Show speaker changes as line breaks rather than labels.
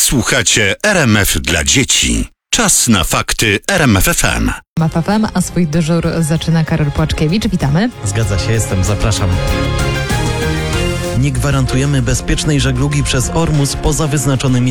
Słuchacie RMF dla dzieci. Czas na fakty RMF FM.
FM, a swój dyżur zaczyna Karol Płaczkiewicz. Witamy.
Zgadza się, zapraszam. Nie gwarantujemy bezpiecznej żeglugi przez Ormus poza wyznaczonymi